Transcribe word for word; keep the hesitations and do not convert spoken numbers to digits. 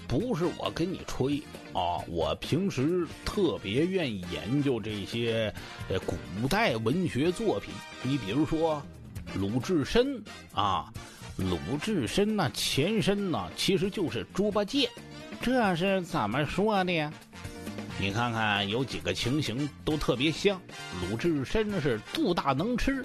不是我跟你吹啊，我平时特别愿意研究这些呃古代文学作品。你比如说鲁智深啊，鲁智深呢、啊、前身呢其实就是猪八戒，这是怎么说的呀？你看看有几个情形都特别像。鲁智深是肚大能吃，